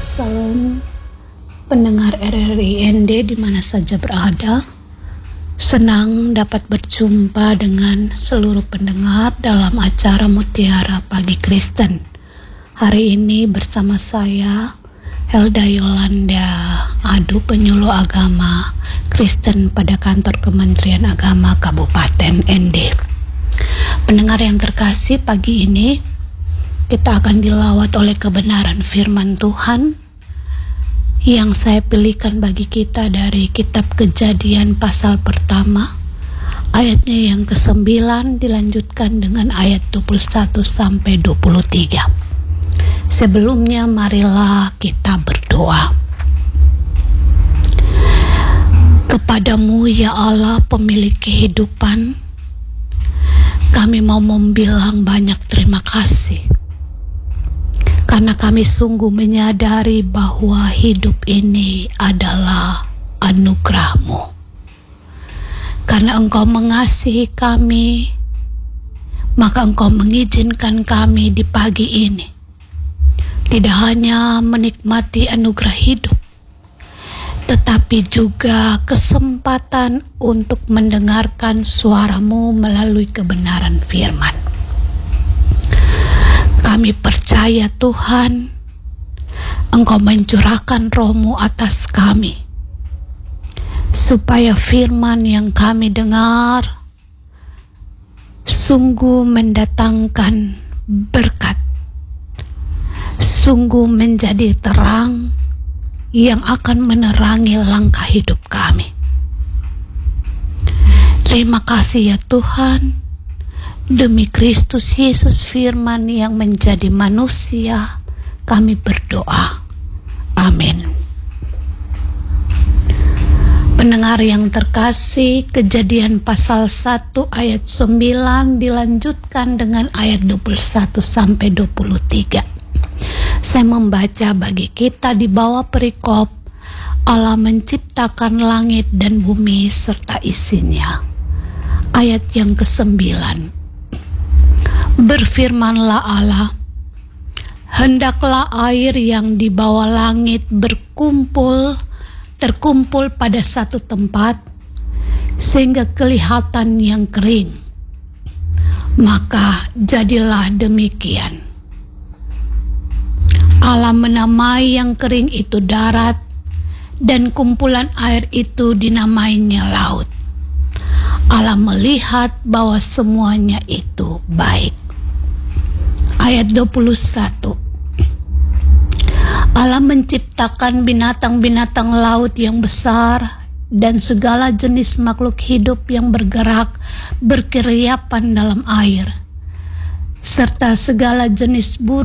Salam pendengar RRIND di mana saja berada. Senang dapat berjumpa dengan seluruh pendengar dalam acara Mutiara Pagi Kristen. Hari ini bersama saya Helda Yolanda Adu, penyuluh agama Kristen pada kantor Kementerian Agama Kabupaten ND. Pendengar yang terkasih, pagi ini kita akan dilawat oleh kebenaran firman Tuhan yang saya pilihkan bagi kita dari kitab Kejadian pasal pertama, ayatnya yang ke-9 dilanjutkan dengan ayat 21 sampai 23. Sebelumnya marilah kita berdoa. Kepadamu ya Allah, pemilik kehidupan, kami mau membilang banyak terima kasih karena kami sungguh menyadari bahwa hidup ini adalah anugerah-Mu. Karena Engkau mengasihi kami, maka Engkau mengizinkan kami di pagi ini tidak hanya menikmati anugerah hidup, tetapi juga kesempatan untuk mendengarkan suara-Mu melalui kebenaran firman. Kami percaya Tuhan, Engkau mencurahkan Roh-Mu atas kami, supaya firman yang kami dengar sungguh mendatangkan berkat, sungguh menjadi terang yang akan menerangi langkah hidup kami. Terima kasih ya Tuhan, demi Kristus Yesus firman yang menjadi manusia, kami berdoa. Amin. Pendengar yang terkasih, Kejadian pasal 1 ayat 9 dilanjutkan dengan ayat 21 sampai 23. Saya membaca bagi kita di bawah perikop Allah menciptakan langit dan bumi serta isinya. Ayat yang ke-9. Berfirmanlah Allah, hendaklah air yang di bawah langit terkumpul pada satu tempat, sehingga kelihatan yang kering. Maka jadilah demikian. Allah menamai yang kering itu darat, dan kumpulan air itu dinamainya laut. Allah melihat bahwa semuanya itu baik. Ayat 21. Allah menciptakan binatang-binatang laut yang besar dan segala jenis makhluk hidup yang bergerak berkeriapan dalam air, serta segala jenis burung